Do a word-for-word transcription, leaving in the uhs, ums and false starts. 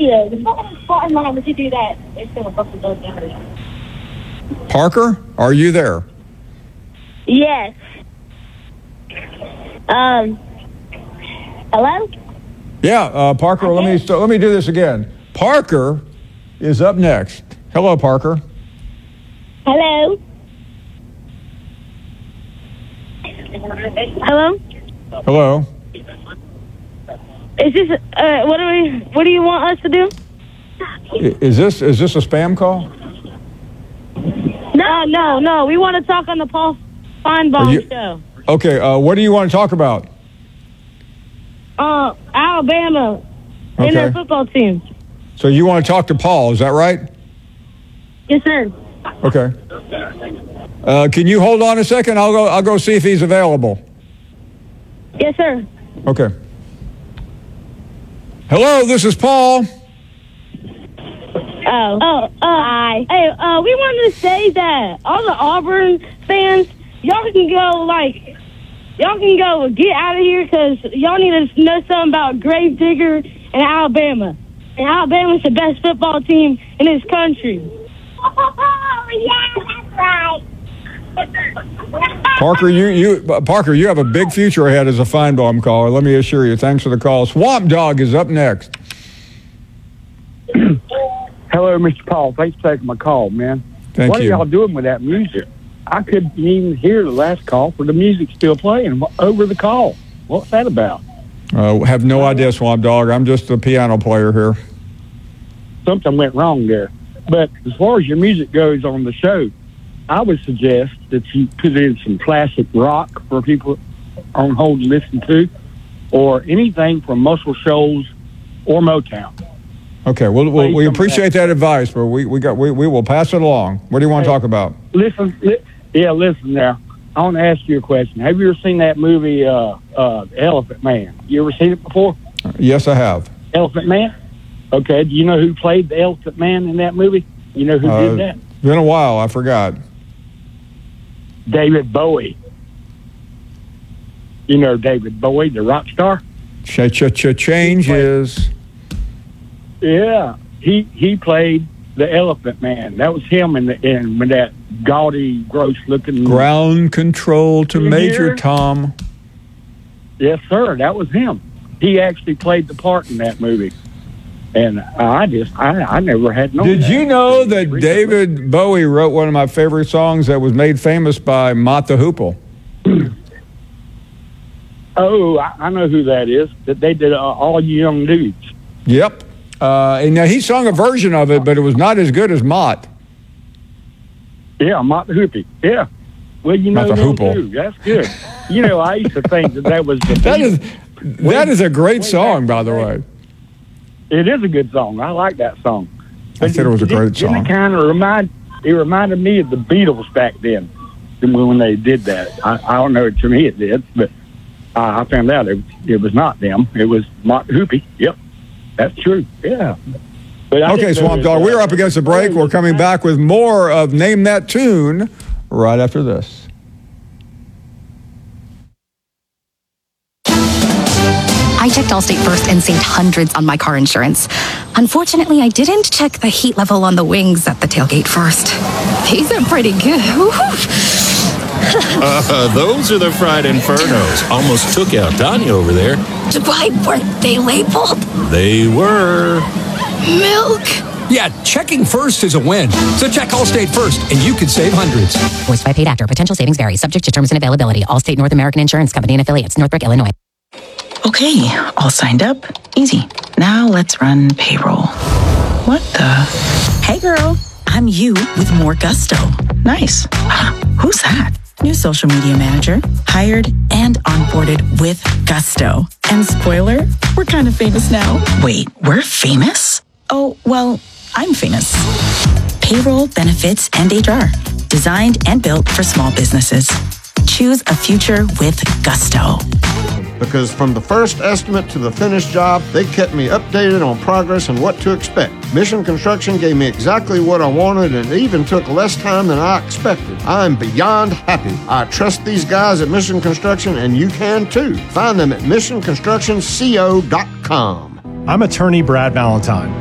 yeah, the Spartan line, would you do that? It's still a couple of those. Parker, are you there? Yes. Um. Hello? Yeah, uh, Parker, okay. let me so let me do this again. Parker is up next. Hello, Parker. Hello? Hello? Hello. Is this, uh, what do we, what do you want us to do? Is this, is this a spam call? No, no, no. We want to talk on the Paul Feinbaum you, show. Okay, uh, what do you want to talk about? Uh, Alabama okay. and their football team. So you want to talk to Paul, is that right? Yes, sir. Okay. Uh, can you hold on a second? I'll go, I'll go see if he's available. Yes, sir. Okay. Hello, this is Paul. Oh. Oh, uh, Hi. Hey, uh, we wanted to say that all the Auburn fans, y'all can go, like, y'all can go get out of here because y'all need to know something about Gravedigger and Alabama. And Alabama's the best football team in this country. Oh, yeah, that's right. Parker, you, you, Parker, you have a big future ahead as a Feinbaum caller. Let me assure you. Thanks for the call. Swamp Dog is up next. Hello, Mister Paul. Thanks for taking my call, man. Thank what you. What are y'all doing with that music? I couldn't even hear the last call for the music still playing over the call. What's that about? Uh, have no idea, Swamp Dog. I'm just a piano player here. Something went wrong there. But as far as your music goes on the show, I would suggest that you put in some classic rock for people on hold to listen to, or anything from Muscle Shoals or Motown. Okay, well, well we appreciate that advice, but we, we got we, we will pass it along. What do you want hey, to talk about? Listen, li- yeah, listen now. I want to ask you a question. Have you ever seen that movie, uh, uh, Elephant Man? You ever seen it before? Uh, yes, I have. Elephant Man? Okay, do you know who played the Elephant Man in that movie? You know who uh, did that? It's been a while. I forgot. David Bowie. You know David Bowie, the rock star? Ch-ch-ch-changes. Yeah, he he played the Elephant Man. That was him in the in with that gaudy, gross-looking... Ground control to Major here? Tom. Yes, sir, that was him. He actually played the part in that movie. And I just, I, I never had known Did that. you know that David Bowie wrote one of my favorite songs that was made famous by Mott the Hoople? Oh, I, I know who that is. That they did uh, All You Young Dudes. Yep. Uh, and now he sung a version of it, but it was not as good as Mott. Yeah, Mott the Hoopy. Yeah. Well, you know Mott the him Hoople. too. That's good. You know, I used to think that that was the that is that is a great song, by the way. It is a good song. I like that song. I said it was a great song. It kind of remind it reminded me of the Beatles back then when they did that. I, I don't know. To me, it did, but uh, I found out it, it was not them. It was Mott Hoopy. Yep, that's true. Yeah. But okay, Swamp Dog, we're up against the break. We're coming back with more of Name That Tune right after this. I checked Allstate first and saved hundreds on my car insurance. Unfortunately, I didn't check the heat level on the wings at the tailgate first. These are pretty good. uh, those are the fried infernos. Almost took out Tanya over there. Why weren't they labeled? They were. Milk. Yeah, checking first is a win. So check Allstate first, and you could save hundreds. Voiced by paid actor. Potential savings vary. Subject to terms and availability. Allstate North American Insurance Company and affiliates. Northbrook, Illinois. Okay, all signed up. Easy. Now let's run payroll. What the? Hey girl, I'm you with more gusto. Nice. Uh, who's that? New social media manager. Hired and onboarded with gusto. And spoiler, we're kind of famous now. Wait, we're famous? Oh, well, I'm famous. Payroll, benefits, and H R. Designed and built for small businesses. Choose a future with gusto. Because from the first estimate to the finished job, they kept me updated on progress and what to expect. Mission Construction gave me exactly what I wanted, and it even took less time than I expected. I'm beyond happy. I trust these guys at Mission Construction, and you can too. Find them at mission construction co dot com. I'm attorney Brad Valentine.